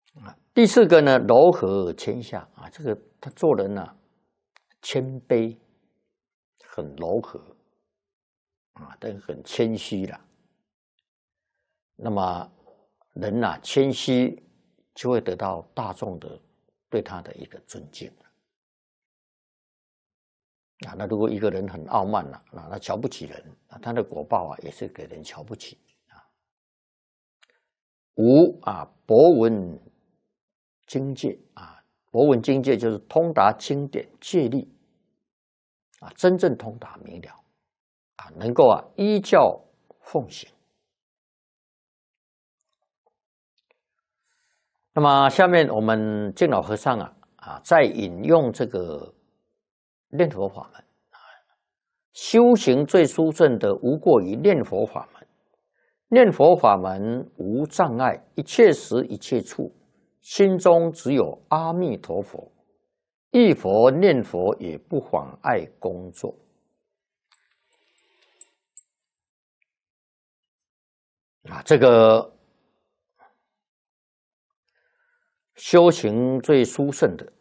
第4个呢，柔和谦下啊，这个他做人呢，谦卑，很柔和啊，但很谦虚啦。那么人呐，谦虚就会得到大众的对他的一个尊敬啊。那如果一个人很傲慢了啊，他瞧不起人啊，他的果报啊也是给人瞧不起啊。5啊，博闻经戒啊，博闻经戒就是通达经典戒律啊，真正通达明了啊，能够啊依教奉行。那么下面我们净老和尚再引用这个念佛法门啊，修行最殊胜的无过于念佛法门。念佛法门无障碍，一切时一切处，心中只有阿弥陀佛，忆佛念佛也不妨碍工作。这个修行最殊胜的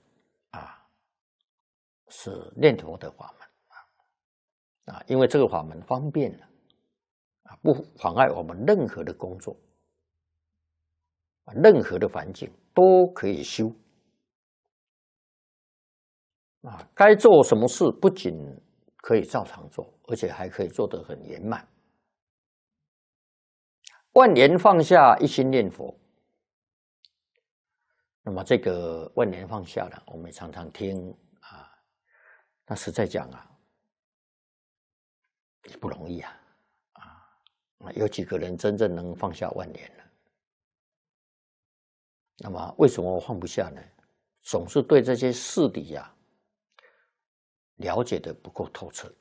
是念佛的法门因为这个法门方便了不妨碍我们任何的工作任何的环境都可以修该做什么事不仅可以照常做，而且还可以做得很圆满。万年放下，一心念佛。那么这个万年放下了，我们常常听那实在讲也不容易有几个人真正能放下万年呢？那么为什么我放不下呢？总是对这些事理了解的不够透彻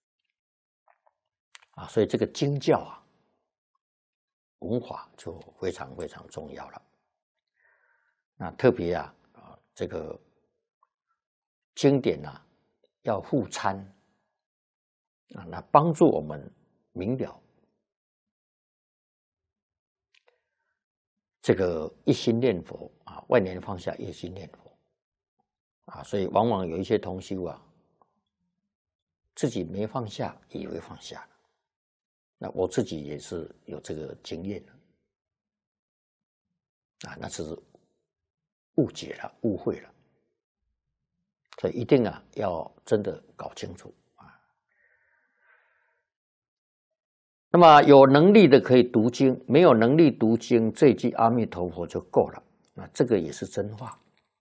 所以这个经教文法就非常非常重要了。那特别这个经典要互参那帮助我们明了这个一心念佛万年放下，一心念佛所以往往有一些同修自己没放下，以为放下了。那我自己也是有这个经验那是误解了，误会了。所以一定要真的搞清楚那么有能力的可以读经，没有能力读经，这句阿弥陀佛就够了。这个也是真话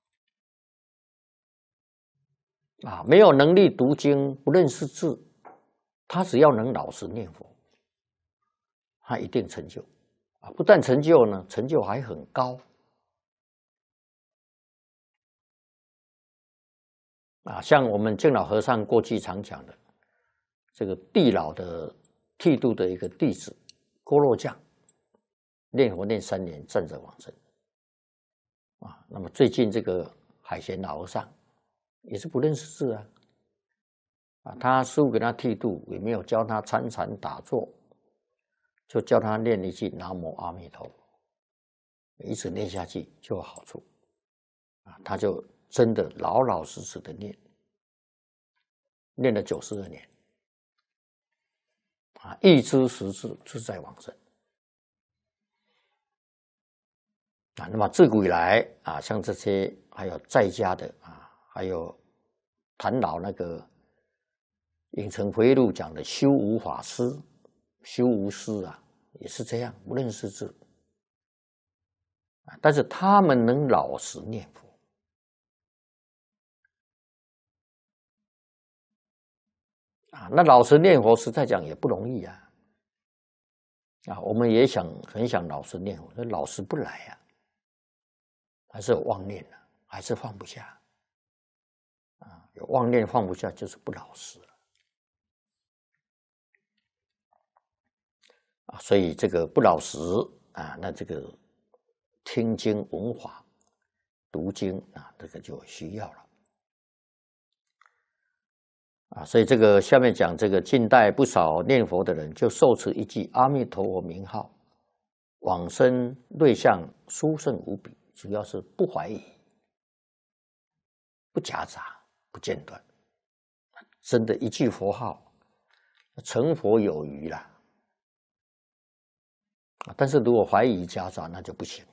没有能力读经，不认识字，他只要能老实念佛，他一定成就不但成就呢，成就还很高像我们净老和尚过去常讲的，这个地老的剃度的一个弟子郭若将，念佛念3年，站着往生那么最近这个海贤老和尚也是不认识字他师父给他剃度，也没有教他参禅打坐，就教他念一句南无阿弥陀佛，一直念下去就有好处他就真的老老实实的念了92年一知十字，自在往生那么自古以来像这些还有在家的还有谈老那个影城回忆录讲的修无法师、修无师也是这样，不认识字但是他们能老实念佛那老实念佛实在讲也不容易我们也很想老实念佛，那老实不来还是有妄念还是放不下有妄念放不下就是不老实所以这个不老实那这个听经闻法读经这个就需要了所以这个下面讲这个近代不少念佛的人就受持一句阿弥陀佛名号，往生瑞相殊胜无比， 主要是不怀疑、不夹杂、不间断。真的，一句佛号，成佛有余啦。但是如果怀疑夹杂，那就不行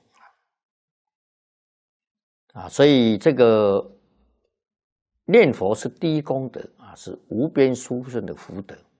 啊。所以这个念佛是第一功德啊，是无边殊胜的福德。